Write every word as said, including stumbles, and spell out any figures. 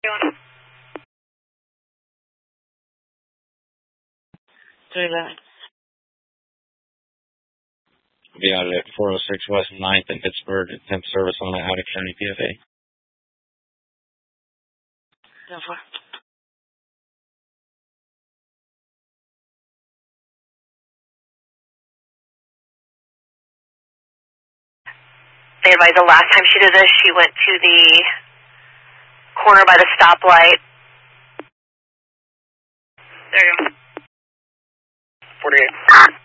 three eleven. Be out at four oh six West ninth in Pittsburgh, temp service on the Out of County P F A. ten four. They advised the last time she did this, she went to the corner by the stoplight. There you go. forty-eight.